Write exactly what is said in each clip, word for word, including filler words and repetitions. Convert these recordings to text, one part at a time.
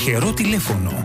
τυχερό τηλέφωνο.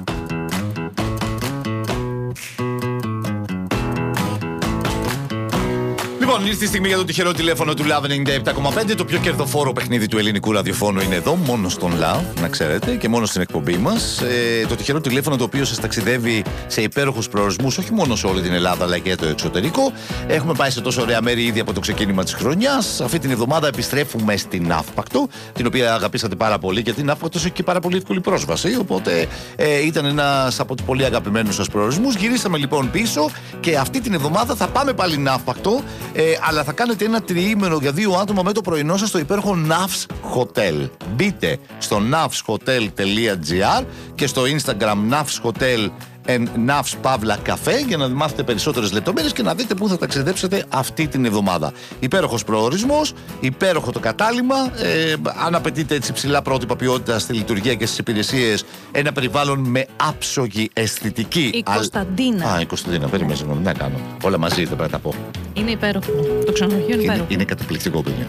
Λοιπόν, ήρθε η στιγμή για το τυχερό τηλέφωνο του Love ενενήντα επτά κόμμα πέντε. Το πιο κερδοφόρο παιχνίδι του ελληνικού ραδιοφώνου είναι εδώ, μόνο στον Love, να ξέρετε, και μόνο στην εκπομπή μας. Ε, το τυχερό τηλέφωνο το οποίο σας ταξιδεύει σε υπέροχους προορισμούς, όχι μόνο σε όλη την Ελλάδα αλλά και το εξωτερικό. Έχουμε πάει σε τόσο ωραία μέρη ήδη από το ξεκίνημα της χρονιάς. Αυτή την εβδομάδα επιστρέφουμε στην Ναύπακτο, την οποία αγαπήσατε πάρα πολύ, γιατί η Ναύπακτος έχει και πάρα πολύ εύκολη πρόσβαση. Οπότε ε, ήταν ένας από τους πολύ αγαπημένους σας προορισμούς. Γυρίσαμε λοιπόν πίσω και αυτή την εβδομάδα θα πάμε πάλι Ναύπακτο. Ε, αλλά θα κάνετε ένα τριήμερο για δύο άτομα με το πρωινό σας στο υπέροχο Navs Hotel. Μπείτε στο navs hotel τελεία gr και στο Instagram Navs Hotel and Navs Pavla Cafe για να μάθετε περισσότερες λεπτομέρειες και να δείτε πού θα ταξιδέψετε αυτή την εβδομάδα. Υπέροχος προορισμός, υπέροχο το κατάλημα. Ε, αν απαιτείτε έτσι ψηλά πρότυπα ποιότητα στη λειτουργία και στις υπηρεσίες, ένα περιβάλλον με άψογη αισθητική. Η Κωνσταντίνα. Α, η Κωνσταντίνα, περίμενε, συγγνώμη, τι να κάνω. Όλα μαζί δεν πρέπει να τα πω. Είναι υπέροχο. Το ξενοδοχείο είναι υπέροχο. Είναι, είναι καταπληκτικό, παιδιά.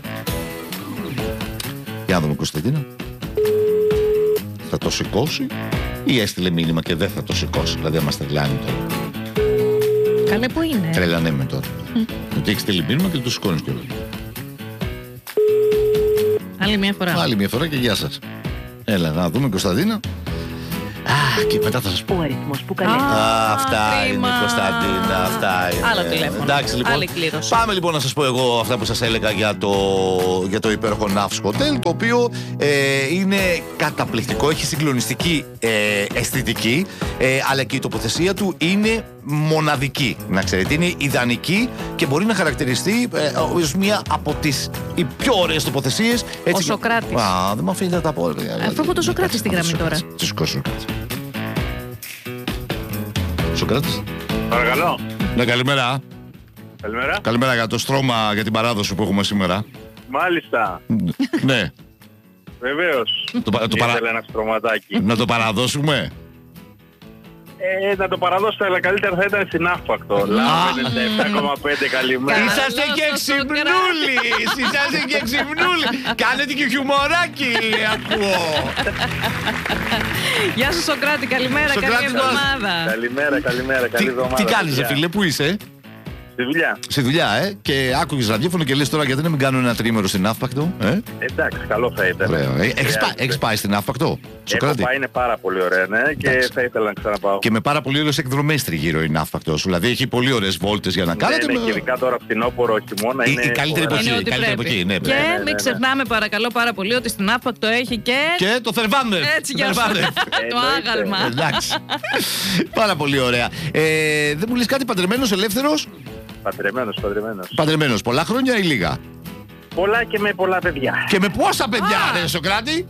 Για να δούμε, Κωνσταντίνα. Θα το σηκώσει ή έστειλε μήνυμα και δεν θα το σηκώσει? Δηλαδή, άμα τρελάνει τώρα. Καλέ, πού είναι? Τρελανέ με τώρα. Mm. Ότι έχει στείλει μήνυμα και το σηκώνει κιόλας. Άλλη μια φορά. Άλλη μια φορά και γεια σας. Έλα, να δούμε, Κωνσταντίνα. Α, και μετά θα σας πω. Ο αριθμός που καλέσατε. Α, αυτά κρίμα. είναι, Κωνσταντίνα, αυτά είναι. Άλλο τηλέφωνο. Εντάξει, λοιπόν. Άλλη κλήρωση. Πάμε λοιπόν να σας πω εγώ αυτά που σας έλεγα για το, για το υπέροχο Navs Hotel, το οποίο ε, είναι καταπληκτικό, έχει συγκλονιστική ε, αισθητική, ε, αλλά και η τοποθεσία του είναι μοναδική, να ξέρετε. Είναι ιδανική και μπορεί να χαρακτηριστεί ε, ως μία από τις οι πιο ωραίες τοποθεσίες. Ο Σοκράτης. Α, δεν μου αφήνετε να τα πω. Αφού έχω το Σοκράτη στη γραμμή τώρα. Τι σηκώσει ο Σοκράτης. Σοκράτης. Παρακαλώ. Ναι, καλημέρα. Καλημέρα. Καλημέρα για το στρώμα, για την παράδοση που έχουμε σήμερα. Μάλιστα. Ναι. Βεβαίως. Το, το παρα... Ήθελα ένα στρωματάκι. Να το παραδώσουμε. Ε, να το παραδώσετε, αλλά καλύτερα θα ήταν στην Ναύπακτο. Λάβε ενενήντα επτά κόμμα πέντε, καλημέρα. Καλά. Είσαστε και ξυπνούλης! Είσαστε και ξυπνούλης! Κάνετε και χιουμοράκι, ακούω! Γεια σου, Σοκράτη, καλημέρα, Σοκράτη καλή μας. εβδομάδα. Καλημέρα, καλημέρα, καλή Τι, εβδομάδα. τι κάνεις, παιδιά. φίλε, πού είσαι? Στη δουλειά. Στη δουλειά, ε, και άκουγες ραδιόφωνο και λες τώρα γιατί να μην κάνω ένα τρίμερο στην Ναύπακτο, ε? Εντάξει, καλό θα ήταν. Ωραία. Ε, έχεις, Χρειάζεται. πά, έχεις πάει στην Ναύπακτο, Έχω Σοκράτη? πάει, είναι πάρα πολύ ωραία, ναι, και Εντάξει. θα ήθελα να ξαναπάω. Και με πάρα πολύ ωραίες εκδρομές τριγύρω η Ναύπακτος. Δηλαδή έχει πολύ ωραίες βόλτες για να κάνετε. Ναι, ναι, με- και ειδικά τώρα φθινόπωρο, χειμώνα Η- είναι... η καλύτερη φοβερά. εποχή. Είναι ό,τι καλύτερη πρέπει. εποχή, ναι, Και ναι, ναι, ναι, μην ναι. ξεχνάμε παρακαλώ πάρα πολύ ότι στην Ναύπακτο έχει και... Και το Θερβάνδευ. Έτσι, για Θερβάνδευ. το Εννοείται. άγαλμα. Εντάξει. Πάρα πολύ ωραία. Ε, δεν μου λες κάτι, παντρεμένος, ελεύθερος? Παντρεμένος, παντρεμένος. Παντρεμένος, πολλά χρόνια ή λίγα? Πολλά και με πολλά παιδιά. Και με πόσα παιδιά, Α. ρε Σοκράτη?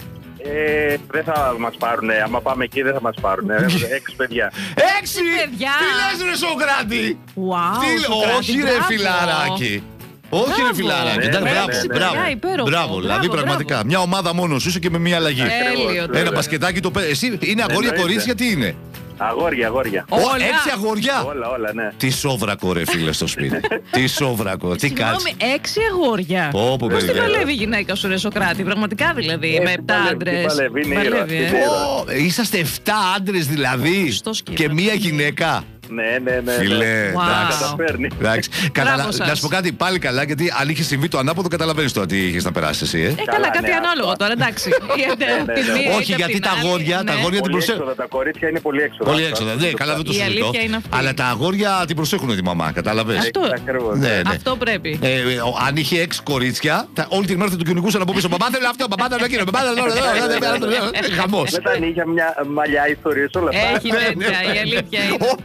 Ε, δεν θα μας πάρουνε, άμα πάμε εκεί δεν θα μας πάρουνε. Έξι παιδιά. Έξι! παιδιά. Τι λες ρε Σοκράτη? Wow, Τι λέ- Σοκράτη, όχι ρε μπράβο. φιλαράκι. Όχι ρε Μπράβο. φιλαράκι. Ναι, Εντάξει, ναι, μπράβο, ναι, ναι. μπράβο. Παιδιά, υπέροχο. Μπράβο, Μπράβο, δηλαδή μπράβο. πραγματικά. Μια ομάδα μόνο σου είσαι και με μια αλλαγή. Τέλειο. Ακριβώς, Ένα βέβαια. μπασκετάκι το πέ- Εσύ είναι αγόρια, Εννοείται. κορίτσια, τι είναι? Αγόρια, αγόρια. Ω, Όλα. έξι αγόρια. Όλα, όλα, ναι. Τι σόβρακο ρε φίλε στο σπίτι. Τι σόβρακο, τι κάτσε. Συγγνώμη, έξι αγόρια. Πω, πω, Πώς την παιδιά. παλεύει η γυναίκα σου, ρε Σοκράτη, πραγματικά δηλαδή, Ε, με την επτά παλεύει, άντρες. την παλεύει, είναι ήρωας, Παλεύει, ε. την ήρωας. Ω, είσαστε εφτά άντρες δηλαδή Σωστός και και είναι. μία γυναίκα. Ναι, ναι, ναι. Φιλέ, Wow. εντάξει. Καταφέρνει. Εντάξει. Καταλα... Μπράβο σας. Να σου πω κάτι πάλι καλά, γιατί αν είχε συμβεί το ανάποδο, καταλαβαίνει τώρα τι είχε να περάσει εσύ. Ε? Ε, καλά, Καλά, κάτι ναι, ανάλογο αυτό. τώρα, εντάξει. Είτε ναι, απ' τη ναι. μία, Όχι, είτε απ' γιατί την τα άλλη, αγόρια, τα ναι. αγόρια την Πολύ προσέχουν. έξοδα, τα κορίτσια είναι πολύ έξοδα. Πολύ Αυτό. έξοδα. Ναι, καλά, δεν το Η συζητώ. αλήθεια είναι αυτή. Αλλά τα αγόρια την προσέχουν τη μαμά, κατάλαβε. Αυτό. Ακριβώς. Ναι, ναι. Αυτό πρέπει. Ε, ε, ο- αν είχε έξι κορίτσια, τα- όλη την μέρα θα του κυνηγούσαν από πίσω. Μπαμπά θέλω αυτό, μπαμπά θέλω εκείνο, μπαμπά θέλω αυτό. Χαμό. Δεν θα είχε μια μαλλιά ιστορίες όλα αυτά. Έχει τέτοια, η αλήθεια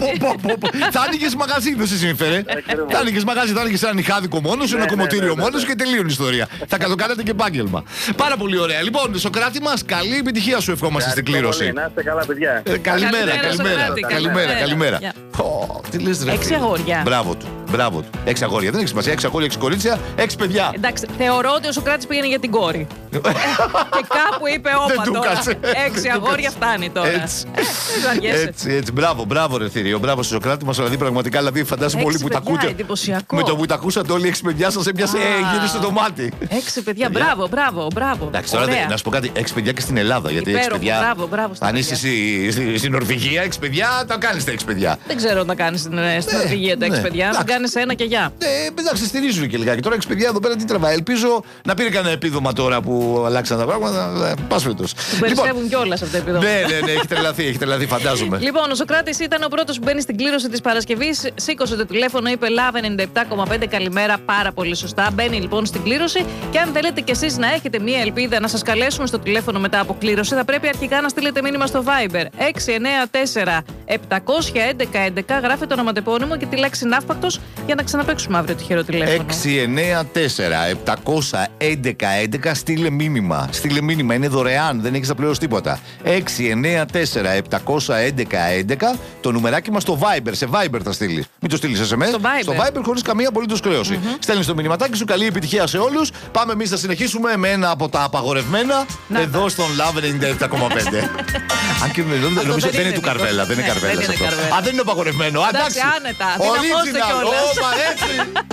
είναι. Θα άνοιγε μαγαζί, δεν σε συμφέρε. Ακριβώς. Θα άνοιγε μαγαζί, θα άνοιγε ένα νυχάδικο μόνο σου, Ναι, ένα ναι, κομμωτήριο ναι, μόνο ναι. σου και τελείωνε η ιστορία. Θα το κάνετε και επάγγελμα. Πάρα πολύ ωραία. Λοιπόν, Σοκράτη μας, καλή επιτυχία σου ευχόμαστε στην Ευχαριστώ κλήρωση. πολύ. Να είστε καλά, παιδιά. Ε, Καλημέρα, Καλημέρα, καλημέρα. Σοκράτη, Καλημέρα, καλημέρα. καλημέρα. Γεια. Πω, τι λες ρε Έξι φίλε. αγόρια. Μπράβο του. Μπράβο του. Έξι αγόρια. Δεν έχει σημασία. Έξι αγόρια, έξι κορίτσια, έξι παιδιά. Εντάξει, θεωρώ ότι ο Σωκράτης πήγαινε για την κόρη. Και κάπου είπε όπα Δεν του τώρα. κάτσε. Έξι Δεν του αγόρια κάτσε. φτάνει τώρα. Έτσι. Ε, δεν βαριέσαι. Έτσι, έτσι. Μπράβο, μπράβο, ρε Θηρίο. Μπράβο στο Σωκράτη μα. Δηλαδή, πραγματικά, δηλαδή, φαντάζομαι όλοι Έξι που τα παιδιά, ακούτε. εντυπωσιακό. Με το που τα ακούσατε όλοι οι έξι παιδιά σα έπιασε, Α. γύρισε το μάτι. Έξι παιδιά, Παιδιά. μπράβο, μπράβο, μπράβο. Εντάξει, τώρα Ωραία. δεν- να σου πω κάτι. Έξι παιδιά και στην Ελλάδα. Γιατί έξι Υπέροχο, παιδιά. μπράβο, μπράβο στα Αν είσαι παιδιά. στη- στη- στην Νορβηγία, έξι παιδιά, τα κάνει τα έξι παιδιά. Δεν ξέρω να κάνει στην στην Νορβηγία τα έξι ναι. παιδιά. Να Εντάξει. κάνει ένα και γεια. Ε, εντάξει, στηρίζουν και λιγάκι. Τώρα έξι παιδιά εδώ πέρα τι τραβάει. Ελπίζω να πήρε κανένα επίδομα τώρα που αλλάξαν τα πράγματα. Πάσφετο. Του περισσεύουν κιόλα αυτά τα επιδόματα. Ναι, ναι, ναι, έχει τρελαθεί, έχει τρελαθεί, φαντάζομαι. Λοιπόν, ο Σωκράτης ήταν ο πρώτος που μπαίνει στην κλήρωση της Παρασκευής. Σήκωσε το τηλέφωνο, είπε Love ενενήντα επτά κόμμα πέντε καλημέρα, πάρα πολύ σωστά. Μπαίνει λοιπόν στην κλήρωση. Και αν θέλετε κι εσείς να έχετε μία ελπίδα να σας καλέσουμε στο τηλέφωνο μετά από κλήρωση, θα πρέπει αρχικά να στείλετε μήνυμα στο Viber έξι εννιά τέσσερα επτά ένα ένα έντεκα. Γράφετε το ονοματεπώνυμο και τη λέξη ναύπακτος για να ξαναπαίξουμε αύριο τυχερό τηλέφωνο. έξι εννιά τέσσερα επτά ένα ένα έντεκα. Στείλε μήνυμα. Στείλε μήνυμα. Είναι δωρεάν. Δεν έχει να πληρώσει τίποτα. έξι εννιά τέσσερα επτά ένα ένα έντεκα. Το νουμεράκι μας στο Viber. Σε Viber θα στείλει. Μην το στείλει σε εμέ. Στο Viber. Στο Viber χωρίς καμία απολύτως χρέωση. Mm-hmm. Στέλνει το μηνυματάκι σου. Καλή επιτυχία σε όλους. Πάμε εμείς να συνεχίσουμε με ένα από τα απαγορευμένα Να, εδώ στον Love ενενήντα επτά κόμμα πέντε. Αν και νομίζω, νομίζω δεν δεν είναι είναι του δικό. Καρβέλα. Δεν είναι Ναι, Καρβέλα δεν είναι αυτό. Καρβέλα. Α, δεν είναι απαγορευμένο. Α, Εντάξει, εντάξει. άνετα. Δυναμώστε Original. κιόλας. Όπα, έτσι.